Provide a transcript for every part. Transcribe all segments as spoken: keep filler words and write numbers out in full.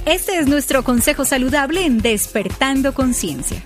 Este es nuestro consejo saludable en Despertando Conciencia.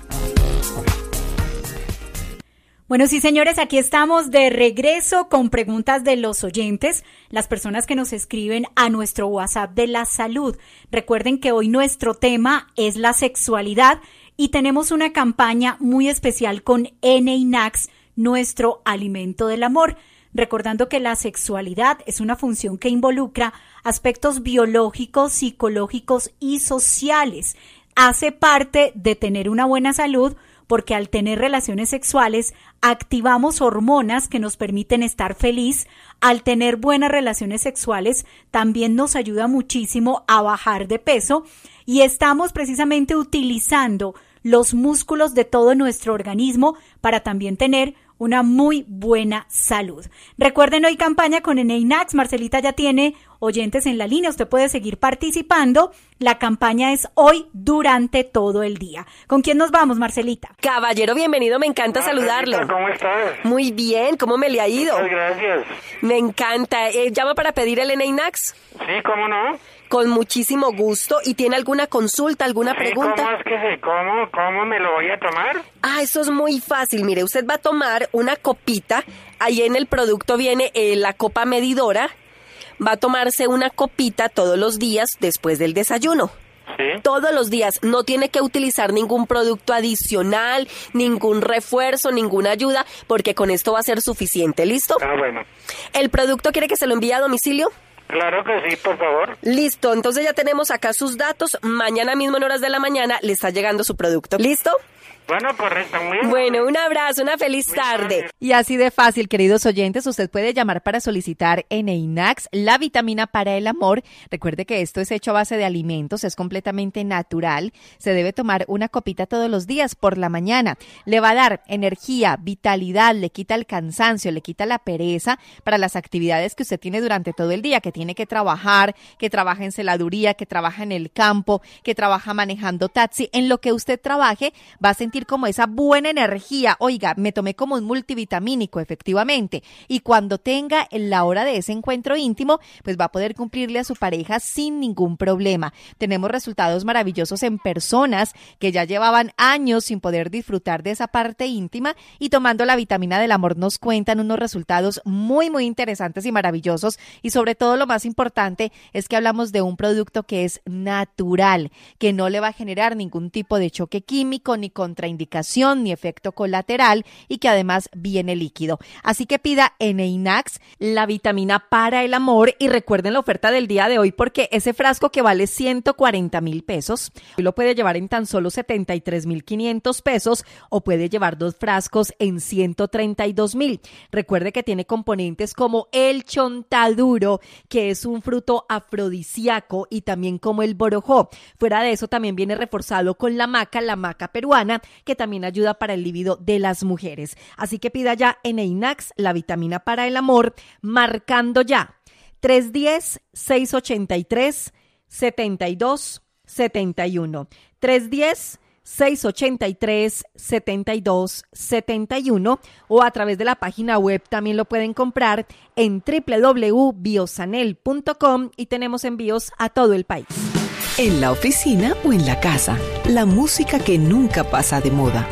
Bueno, sí, señores, aquí estamos de regreso con preguntas de los oyentes, las personas que nos escriben a nuestro WhatsApp de la salud. Recuerden que hoy nuestro tema es la sexualidad y tenemos una campaña muy especial con Eneinax, nuestro alimento del amor. Recordando que la sexualidad es una función que involucra aspectos biológicos, psicológicos y sociales. Hace parte de tener una buena salud porque al tener relaciones sexuales activamos hormonas que nos permiten estar feliz. Al tener buenas relaciones sexuales también nos ayuda muchísimo a bajar de peso y estamos precisamente utilizando los músculos de todo nuestro organismo para también tener una muy buena salud. Recuerden, hoy campaña con Eneinax. Marcelita ya tiene oyentes en la línea. Usted puede seguir participando. La campaña es hoy durante todo el día. ¿Con quién nos vamos, Marcelita? Caballero, bienvenido. Me encanta Marcelita, saludarlo. ¿cómo estás? Muy bien. ¿Cómo me le ha ido? Muchas gracias. Me encanta. Eh, ¿Llama para pedir el Eneinax? Sí, ¿cómo no? Con muchísimo gusto. ¿Y tiene alguna consulta, alguna Sí, pregunta? ¿Cómo es que se, cómo, cómo me lo voy a tomar? Ah, eso es muy fácil. Mire, usted va a tomar una copita. Ahí en el producto viene eh, la copa medidora. Va a tomarse una copita todos los días después del desayuno. Sí. Todos los días. No tiene que utilizar ningún producto adicional, ningún refuerzo, ninguna ayuda, porque con esto va a ser suficiente. ¿Listo? Ah, bueno. ¿El producto quiere que se lo envíe a domicilio? Claro que sí, por favor. Listo, entonces ya tenemos acá sus datos. Mañana mismo en horas de la mañana le está llegando su producto. ¿Listo? Bueno, correcto, muy bien. Bueno, un abrazo, una feliz tarde. Y así de fácil, queridos oyentes, usted puede llamar para solicitar Eneinax, la vitamina para el amor. Recuerde que esto es hecho a base de alimentos, es completamente natural. Se debe tomar una copita todos los días por la mañana. Le va a dar energía, vitalidad, le quita el cansancio, le quita la pereza para las actividades que usted tiene durante todo el día, que tiene que trabajar, que trabaja en celaduría, que trabaja en el campo, que trabaja manejando taxi. En lo que usted trabaje, va a sentir como esa buena energía. Oiga, me tomé como un multivitamínico, efectivamente, y cuando tenga la hora de ese encuentro íntimo, pues va a poder cumplirle a su pareja sin ningún problema. Tenemos resultados maravillosos en personas que ya llevaban años sin poder disfrutar de esa parte íntima y tomando la vitamina del amor nos cuentan unos resultados muy, muy interesantes y maravillosos, y sobre todo lo más importante es que hablamos de un producto que es natural, que no le va a generar ningún tipo de choque químico ni contra indicación ni efecto colateral y que además viene líquido. Así que pida Eneinax, la vitamina para el amor, y recuerden la oferta del día de hoy porque ese frasco que vale ciento cuarenta mil pesos, hoy lo puede llevar en tan solo setenta y tres mil quinientos pesos o puede llevar dos frascos en ciento treinta y dos mil. Recuerde que tiene componentes como el chontaduro, que es un fruto afrodisíaco, y también como el borojó. Fuera de eso también viene reforzado con la maca, la maca peruana, que también ayuda para el libido de las mujeres. Así que pida ya Eneinax, la vitamina para el amor, marcando ya tres uno cero, seis ocho tres, siete dos siete uno. tres uno cero, seis ocho tres, siete dos siete uno, o a través de la página web también lo pueden comprar en doble u doble u doble u punto biosanel punto com y tenemos envíos a todo el país. En la oficina o en la casa, la música que nunca pasa de moda.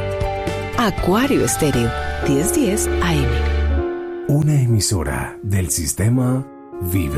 Acuario Estéreo, diez diez A M. Una emisora del sistema Vive.